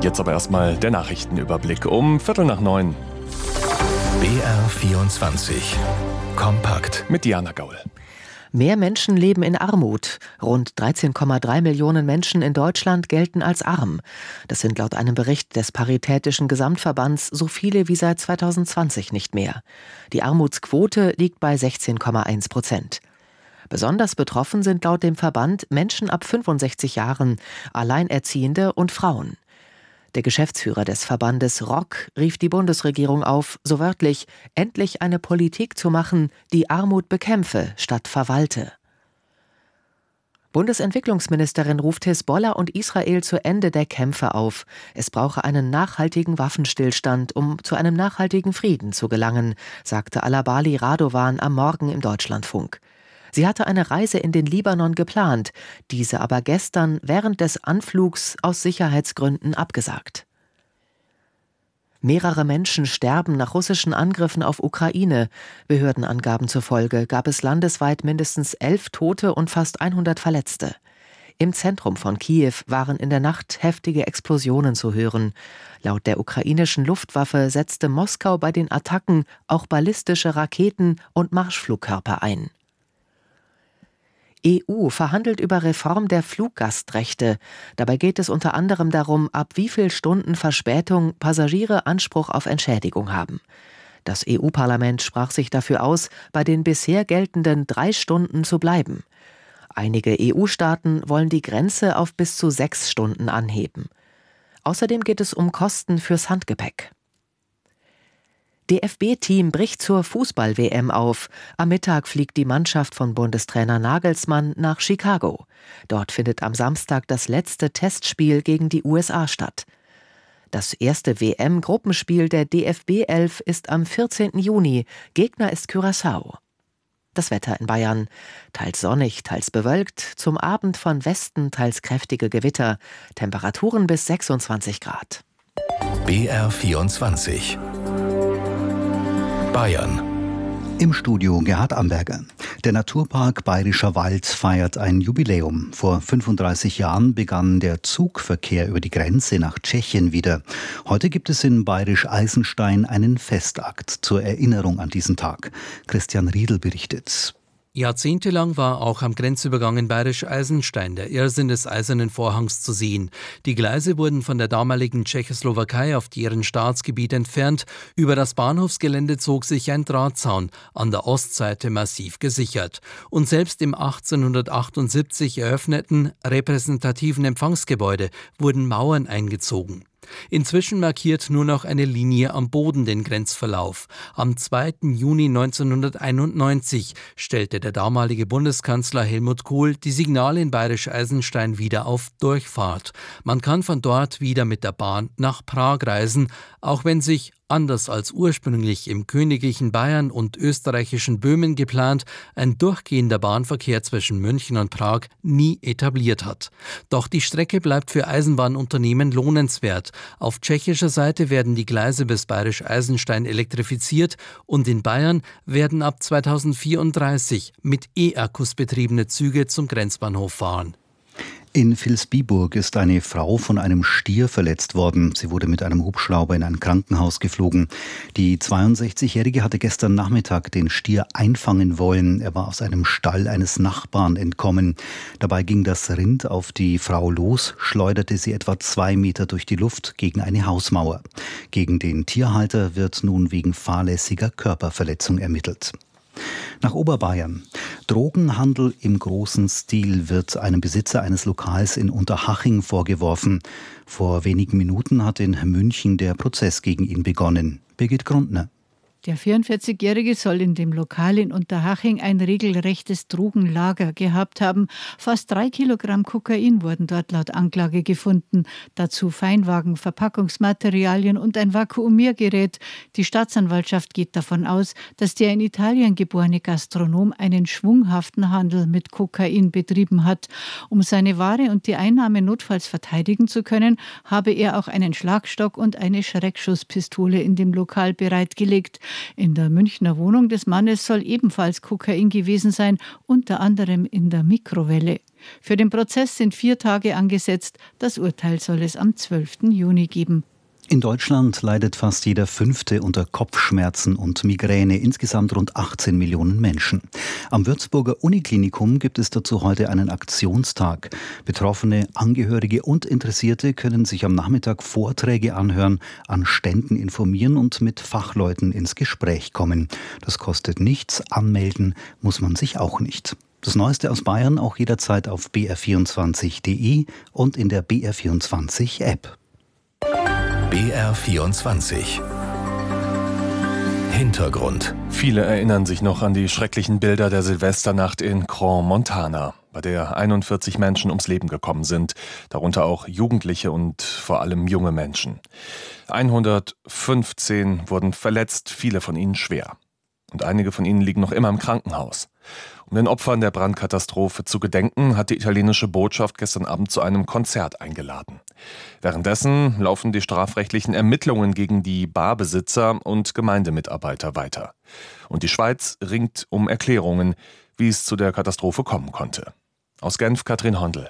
Jetzt aber erstmal der Nachrichtenüberblick um 8:45. BR24 kompakt Mit Diana Gaul. Mehr Menschen leben in Armut. Rund 13,3 Millionen Menschen in Deutschland gelten als arm. Das sind laut einem Bericht des Paritätischen Gesamtverbands so viele wie seit 2020 nicht mehr. Die Armutsquote liegt bei 16,1%. Besonders betroffen sind laut dem Verband Menschen ab 65 Jahren, Alleinerziehende und Frauen. Der Geschäftsführer des Verbandes Rock rief die Bundesregierung auf, so wörtlich, endlich eine Politik zu machen, die Armut bekämpfe statt verwalte. Bundesentwicklungsministerin ruft Hisbollah und Israel zu Ende der Kämpfe auf. Es brauche einen nachhaltigen Waffenstillstand, um zu einem nachhaltigen Frieden zu gelangen, sagte Alabali Radovan am Morgen im Deutschlandfunk. Sie hatte eine Reise in den Libanon geplant, diese aber gestern während des Anflugs aus Sicherheitsgründen abgesagt. Mehrere Menschen sterben nach russischen Angriffen auf Ukraine. Behördenangaben zufolge gab es landesweit mindestens 11 Tote und fast 100 Verletzte. Im Zentrum von Kiew waren in der Nacht heftige Explosionen zu hören. Laut der ukrainischen Luftwaffe setzte Moskau bei den Attacken auch ballistische Raketen und Marschflugkörper ein. EU verhandelt über Reform der Fluggastrechte. Dabei geht es unter anderem darum, ab wie viel Stunden Verspätung Passagiere Anspruch auf Entschädigung haben. Das EU-Parlament sprach sich dafür aus, bei den bisher geltenden 3 Stunden zu bleiben. Einige EU-Staaten wollen die Grenze auf bis zu 6 Stunden anheben. Außerdem geht es um Kosten fürs Handgepäck. DFB-Team bricht zur Fußball-WM auf. Am Mittag fliegt die Mannschaft von Bundestrainer Nagelsmann nach Chicago. Dort findet am Samstag das letzte Testspiel gegen die USA statt. Das erste WM-Gruppenspiel der DFB-11 ist am 14. Juni. Gegner ist Curaçao. Das Wetter in Bayern. Teils sonnig, teils bewölkt. Zum Abend von Westen teils kräftige Gewitter. Temperaturen bis 26 Grad. BR24 Bayern. Im Studio Gerhard Amberger. Der Naturpark Bayerischer Wald feiert ein Jubiläum. Vor 35 Jahren begann der Zugverkehr über die Grenze nach Tschechien wieder. Heute gibt es in Bayerisch-Eisenstein einen Festakt zur Erinnerung an diesen Tag. Christian Riedl berichtet. Jahrzehntelang war auch am Grenzübergang in Bayerisch-Eisenstein der Irrsinn des Eisernen Vorhangs zu sehen. Die Gleise wurden von der damaligen Tschechoslowakei auf deren Staatsgebiet entfernt. Über das Bahnhofsgelände zog sich ein Drahtzaun, an der Ostseite massiv gesichert. Und selbst im 1878 eröffneten repräsentativen Empfangsgebäude wurden Mauern eingezogen. Inzwischen markiert nur noch eine Linie am Boden den Grenzverlauf. Am 2. Juni 1991 stellte der damalige Bundeskanzler Helmut Kohl die Signale in Bayerisch-Eisenstein wieder auf Durchfahrt. Man kann von dort wieder mit der Bahn nach Prag reisen, auch wenn sich anders als ursprünglich im königlichen Bayern und österreichischen Böhmen geplant, ein durchgehender Bahnverkehr zwischen München und Prag nie etabliert hat. Doch die Strecke bleibt für Eisenbahnunternehmen lohnenswert. Auf tschechischer Seite werden die Gleise bis Bayerisch-Eisenstein elektrifiziert und in Bayern werden ab 2034 mit E-Akkus betriebene Züge zum Grenzbahnhof fahren. In Vilsbiburg ist eine Frau von einem Stier verletzt worden. Sie wurde mit einem Hubschrauber in ein Krankenhaus geflogen. Die 62-Jährige hatte gestern Nachmittag den Stier einfangen wollen. Er war aus einem Stall eines Nachbarn entkommen. Dabei ging das Rind auf die Frau los, schleuderte sie etwa 2 Meter durch die Luft gegen eine Hausmauer. Gegen den Tierhalter wird nun wegen fahrlässiger Körperverletzung ermittelt. Nach Oberbayern. Drogenhandel im großen Stil wird einem Besitzer eines Lokals in Unterhaching vorgeworfen. Vor wenigen Minuten hat in München der Prozess gegen ihn begonnen. Birgit Grundner. Der 44-Jährige soll in dem Lokal in Unterhaching ein regelrechtes Drogenlager gehabt haben. Fast 3 Kilogramm Kokain wurden dort laut Anklage gefunden. Dazu Feinwagen, Verpackungsmaterialien und ein Vakuumiergerät. Die Staatsanwaltschaft geht davon aus, dass der in Italien geborene Gastronom einen schwunghaften Handel mit Kokain betrieben hat. Um seine Ware und die Einnahme notfalls verteidigen zu können, habe er auch einen Schlagstock und eine Schreckschusspistole in dem Lokal bereitgelegt. In der Münchner Wohnung des Mannes soll ebenfalls Kokain gewesen sein, unter anderem in der Mikrowelle. Für den Prozess sind 4 Tage angesetzt. Das Urteil soll es am 12. Juni geben. In Deutschland leidet fast jeder 5. unter Kopfschmerzen und Migräne, insgesamt rund 18 Millionen Menschen. Am Würzburger Uniklinikum gibt es dazu heute einen Aktionstag. Betroffene, Angehörige und Interessierte können sich am Nachmittag Vorträge anhören, an Ständen informieren und mit Fachleuten ins Gespräch kommen. Das kostet nichts, anmelden muss man sich auch nicht. Das Neueste aus Bayern auch jederzeit auf br24.de und in der BR24-App. BR24 Hintergrund. Viele erinnern sich noch an die schrecklichen Bilder der Silvesternacht in Crans-Montana, bei der 41 Menschen ums Leben gekommen sind, darunter auch Jugendliche und vor allem junge Menschen. 115 wurden verletzt, viele von ihnen schwer. Und einige von ihnen liegen noch immer im Krankenhaus. Um den Opfern der Brandkatastrophe zu gedenken, hat die italienische Botschaft gestern Abend zu einem Konzert eingeladen. Währenddessen laufen die strafrechtlichen Ermittlungen gegen die Barbesitzer und Gemeindemitarbeiter weiter. Und die Schweiz ringt um Erklärungen, wie es zu der Katastrophe kommen konnte. Aus Genf, Katrin Hondel.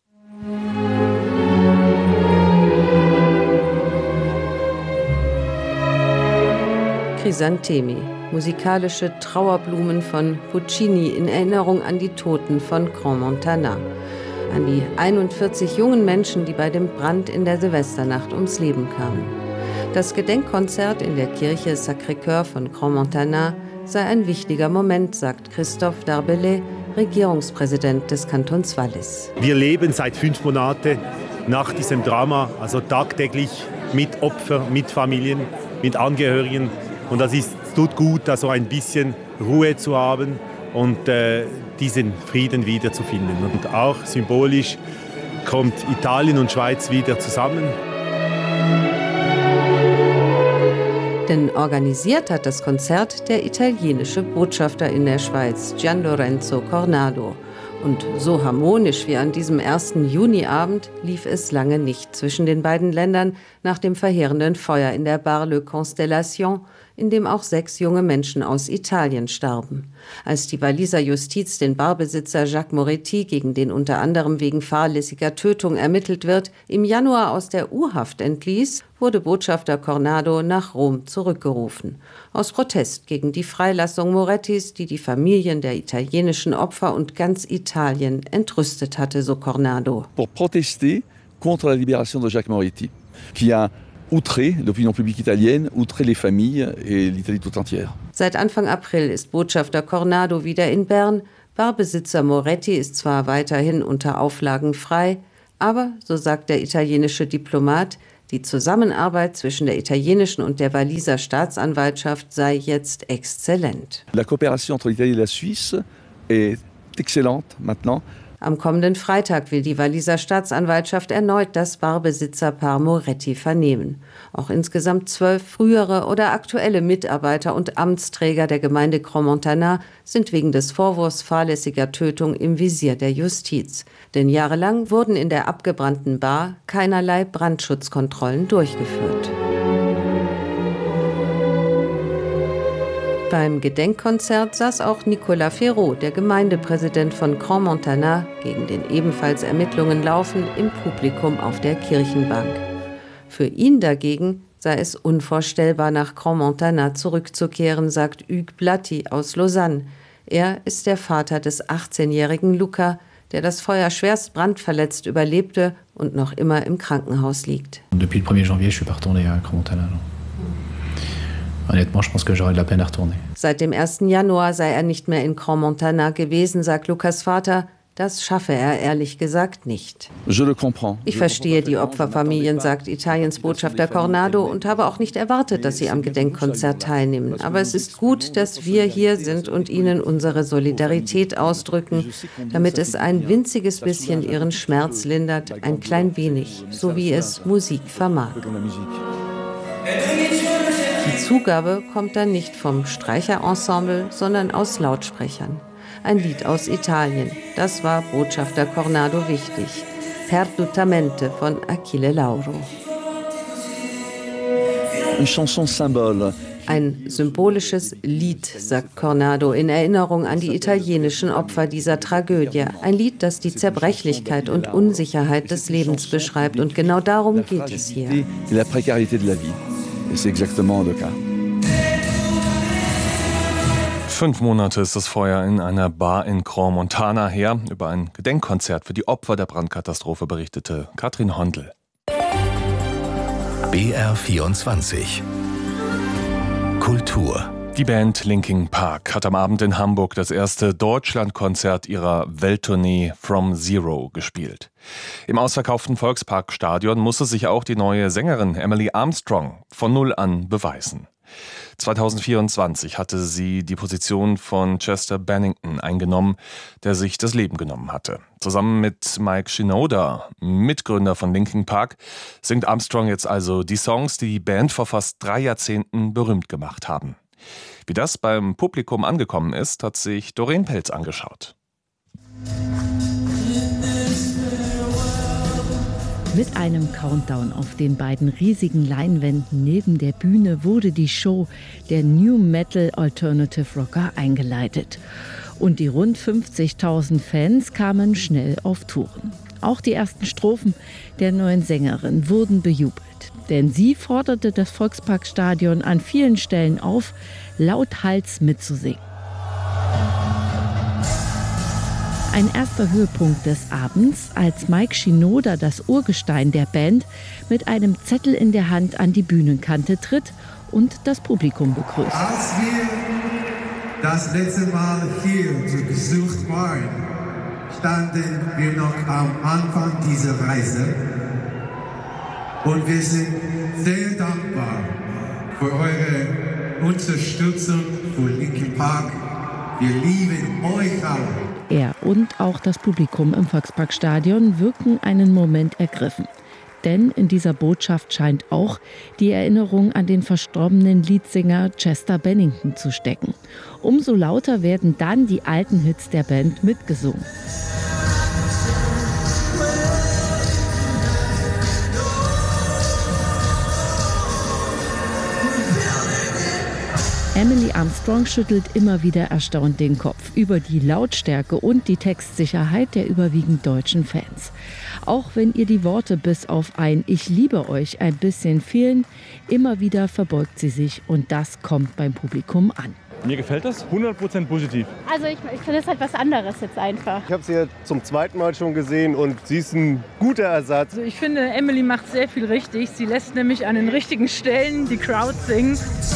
Chrysanthemi, musikalische Trauerblumen von Puccini in Erinnerung an die Toten von Crans-Montana. An die 41 jungen Menschen, die bei dem Brand in der Silvesternacht ums Leben kamen. Das Gedenkkonzert in der Kirche Sacré-Cœur von Crans-Montana sei ein wichtiger Moment, sagt Christophe Darbellay, Regierungspräsident des Kantons Wallis. Wir leben seit 5 Monaten nach diesem Drama, also tagtäglich mit Opfern, mit Familien, mit Angehörigen. Und tut gut, also ein bisschen Ruhe zu haben und diesen Frieden wiederzufinden. Und auch symbolisch kommt Italien und Schweiz wieder zusammen. Denn organisiert hat das Konzert der italienische Botschafter in der Schweiz, Gian Lorenzo Cornado. Und so harmonisch wie an diesem 1. Juniabend lief es lange nicht zwischen den beiden Ländern nach dem verheerenden Feuer in der Bar Le Constellation, in dem auch 6 junge Menschen aus Italien starben. Als die Walliser Justiz den Barbesitzer Jacques Moretti, gegen den unter anderem wegen fahrlässiger Tötung ermittelt wird, im Januar aus der U-Haft entließ, wurde Botschafter Cornado nach Rom zurückgerufen. Aus Protest gegen die Freilassung Morettis, die die Familien der italienischen Opfer und ganz Italien entrüstet hatte, so Cornado. Pour protester contre la libération de Jacques Moretti, qui a outré l'opinion publique italienne, outré les familles et l'Italie tout entière. Seit Anfang April ist Botschafter Cornado wieder in Bern. Barbesitzer Moretti ist zwar weiterhin unter Auflagen frei, aber, so sagt der italienische Diplomat, die Zusammenarbeit zwischen der italienischen und der Walliser Staatsanwaltschaft sei jetzt exzellent. La coopération entre l'Italie et la Suisse est excellente maintenant. Am kommenden Freitag will die Walliser Staatsanwaltschaft erneut das Barbesitzerpaar Moretti vernehmen. Auch insgesamt 12 frühere oder aktuelle Mitarbeiter und Amtsträger der Gemeinde Crans-Montana sind wegen des Vorwurfs fahrlässiger Tötung im Visier der Justiz. Denn jahrelang wurden in der abgebrannten Bar keinerlei Brandschutzkontrollen durchgeführt. Beim Gedenkkonzert saß auch Nicolas Ferraud, der Gemeindepräsident von Crans-Montana, gegen den ebenfalls Ermittlungen laufen, im Publikum auf der Kirchenbank. Für ihn dagegen sei es unvorstellbar, nach Crans-Montana zurückzukehren, sagt Hugues Blatti aus Lausanne. Er ist der Vater des 18-jährigen Luca, der das Feuer schwerst brandverletzt überlebte und noch immer im Krankenhaus liegt. Depuis le 1er janvier, je suis pas retourné à Crans-Montana. Honnêtement, je pense que j'aurais de la peine à retourner. Seit dem 1. Januar sei er nicht mehr in Crans-Montana gewesen, sagt Lukas Vater. Das schaffe er ehrlich gesagt nicht. Ich verstehe die Opferfamilien, sagt Italiens Botschafter Cornado, und habe auch nicht erwartet, dass sie am Gedenkkonzert teilnehmen. Aber es ist gut, dass wir hier sind und ihnen unsere Solidarität ausdrücken, damit es ein winziges bisschen ihren Schmerz lindert, ein klein wenig, so wie es Musik vermag. Die Zugabe kommt dann nicht vom Streicherensemble, sondern aus Lautsprechern. Ein Lied aus Italien, das war Botschafter Cornado wichtig. Perdutamente von Achille Lauro. Une chanson symbole. Ein symbolisches Lied, sagt Cornado, in Erinnerung an die italienischen Opfer dieser Tragödie. Ein Lied, das die Zerbrechlichkeit und Unsicherheit des Lebens beschreibt. Und genau darum geht es hier. La précarité de la vie. Et c'est exactement le cas. 5 Monate ist das Feuer in einer Bar in Crans-Montana her. Über ein Gedenkkonzert für die Opfer der Brandkatastrophe berichtete Katrin Hondel. BR24 Kultur. Die Band Linkin Park hat am Abend in Hamburg das erste Deutschlandkonzert ihrer Welttournee From Zero gespielt. Im ausverkauften Volksparkstadion musste sich auch die neue Sängerin Emily Armstrong von Null an beweisen. 2024 hatte sie die Position von Chester Bennington eingenommen, der sich das Leben genommen hatte. Zusammen mit Mike Shinoda, Mitgründer von Linkin Park, singt Armstrong jetzt also die Songs, die die Band vor fast 3 Jahrzehnten berühmt gemacht haben. Wie das beim Publikum angekommen ist, hat sich Doreen Pelz angeschaut. Mit einem Countdown auf den beiden riesigen Leinwänden neben der Bühne wurde die Show der New Metal Alternative Rocker eingeleitet. Und die rund 50.000 Fans kamen schnell auf Touren. Auch die ersten Strophen der neuen Sängerin wurden bejubelt. Denn sie forderte das Volksparkstadion an vielen Stellen auf, lauthals mitzusingen. Ein erster Höhepunkt des Abends, als Mike Shinoda, das Urgestein der Band, mit einem Zettel in der Hand an die Bühnenkante tritt und das Publikum begrüßt. Als wir das letzte Mal hier zu Besuch waren, standen wir noch am Anfang dieser Reise. Und wir sind sehr dankbar für eure Unterstützung für Linkin Park. Wir lieben euch alle. Er und auch das Publikum im Volksparkstadion wirken einen Moment ergriffen. Denn in dieser Botschaft scheint auch die Erinnerung an den verstorbenen Leadsänger Chester Bennington zu stecken. Umso lauter werden dann die alten Hits der Band mitgesungen. Emily Armstrong schüttelt immer wieder erstaunt den Kopf über die Lautstärke und die Textsicherheit der überwiegend deutschen Fans. Auch wenn ihr die Worte bis auf ein „Ich liebe euch" ein bisschen fehlen, immer wieder verbeugt sie sich und das kommt beim Publikum an. Mir gefällt das 100% positiv. Also ich finde es halt was anderes jetzt einfach. Ich habe sie jetzt zum 2. Mal schon gesehen und sie ist ein guter Ersatz. Also ich finde, Emily macht sehr viel richtig. Sie lässt nämlich an den richtigen Stellen die Crowd singen.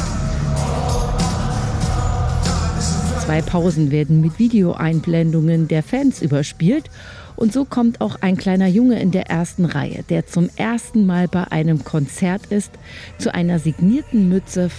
2 Pausen werden mit Videoeinblendungen der Fans überspielt. Und so kommt auch ein kleiner Junge in der ersten Reihe, der zum ersten Mal bei einem Konzert ist, zu einer signierten Mütze